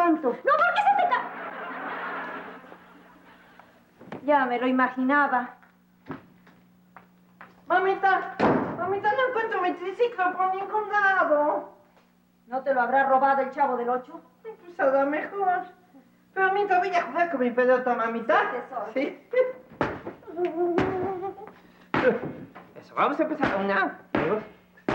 levanto. ¡No, porque se te cae! Ya me lo imaginaba. Mamita, no encuentro mi triciclo por ningún lado. ¿No te lo habrá robado el Chavo del Ocho? Pues a lo mejor. Pero mientras voy a jugar con mi pelota, mamita. Sí, tesoro. Sí. Eso, vamos a empezar. Una, dos.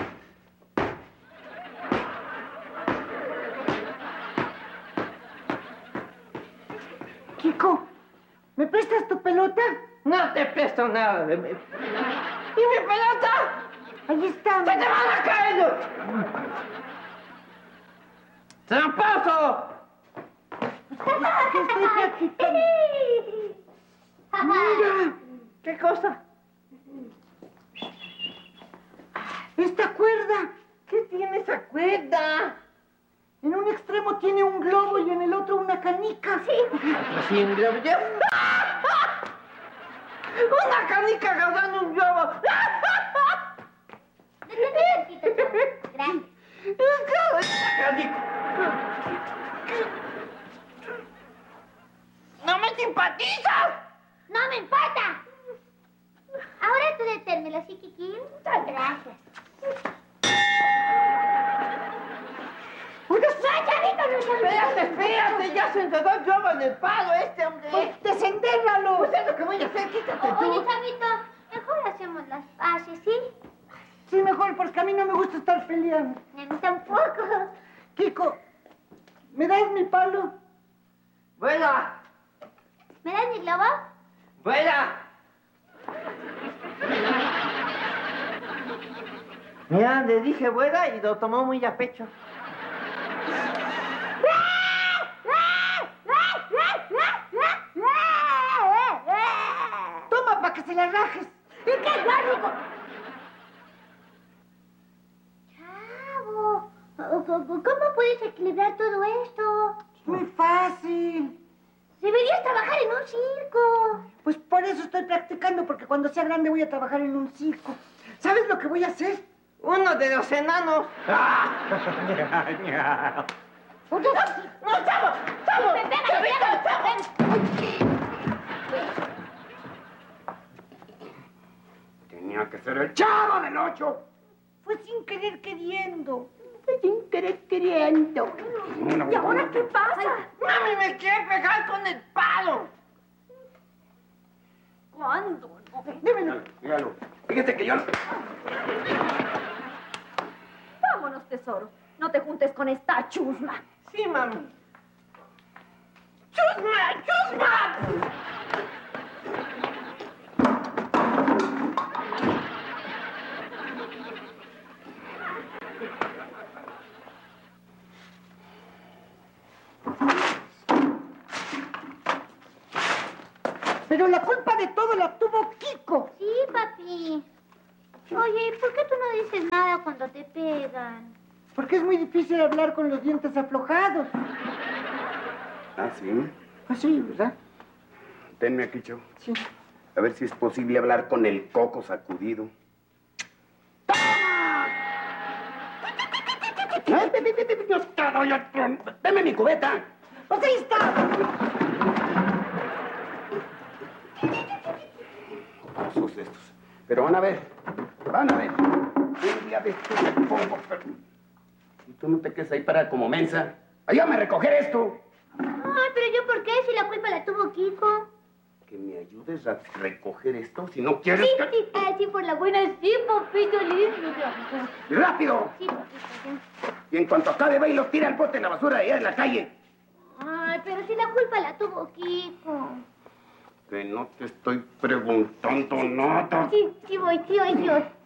Kiko, ¿me prestas tu pelota? No te presto nada de mi... ¿Y mi pelota? Ahí está. ¡Se te van a caer! ¡Tramposo! Que estoy practicando. Mira, ¿Qué cosa? esta cuerda. ¿Qué tiene esa cuerda? En un extremo tiene un globo y en el otro una canica. Sí, un globo. ¡Una canica agarrando un globo! Gracias. ¡Una canica! ¡No me simpatizas! ¡No me importa! Ahora tú detérmelo, ¿sí, Kiki? Gracias. Espérate, ya se enredó el globo en el palo hombre. Pues desendérralo. Pues es lo que voy a hacer, quítate tú. Oye, Chavito, mejor hacemos las paces, ¿sí? Sí, mejor, porque a mí no me gusta estar peleando. A mí tampoco. Kiko, ¿me das mi palo? ¡Vuela! ¿Me das mi globo? ¡Vuela! Mira, le dije vuela y lo tomó muy a pecho. Toma para que se la rajes. ¿Y qué guardico? Chavo, ¿cómo puedes equilibrar todo esto? Muy fácil. Deberías trabajar en un circo. Pues por eso estoy practicando, porque cuando sea grande voy a trabajar en un circo. ¿Sabes lo que voy a hacer? Uno de los enanos. ¡No, chavo! ¡Chavo! ¡Chavito, chavo! Tenía que ser el Chavo del Ocho. Fue sin querer queriendo. Sin querer queriendo. ¿Y ahora qué pasa? ¡Mami, me quiere pegar con el palo! ¿Cuándo? Démelo. Míralo. Fíjate que yo... Vámonos, tesoro. No te juntes con esta chusma. Sí, mami. ¡Chusma! ¡Chusma! Pero la culpa de todo la tuvo Kiko. Sí, papi. Oye, ¿por qué tú no dices nada cuando te pegan? Porque es muy difícil hablar con los dientes aflojados. Ah, sí. Así, ¿verdad? Tenme aquí, Cho. Sí. A ver si es posible hablar con el coco sacudido. ¡Deme mi cubeta! Pues ahí está. Osos estos. Pero van a ver. Van a ver. Un día de estos me pongo... Y tú no te quedes ahí para como mensa. ¡Ayúdame a recoger esto! Ay, pero yo, ¿por qué? Si la culpa la tuvo Kiko. Que me ayudes a recoger esto si no quieres Sí, que... sí, sí, por la buena, sí, papito lindo. ¡Y rápido! Sí, papito, sí. Y en cuanto acabe, va y lo tira al bote en la basura allá en la calle. Ay, pero si la culpa la tuvo Kiko. Que no te estoy preguntando nada. Sí, sí voy.